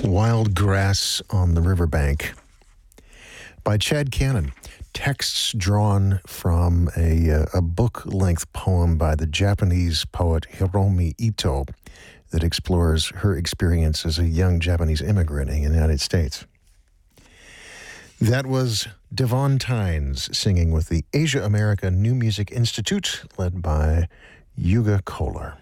Wild Grass on the Riverbank by Chad Cannon. Texts drawn from a book-length poem by the Japanese poet Hiromi Ito that explores her experience as a young Japanese immigrant in the United States. That was Devon Tynes singing with the Asia America New Music Institute, led by Yuga Kohler.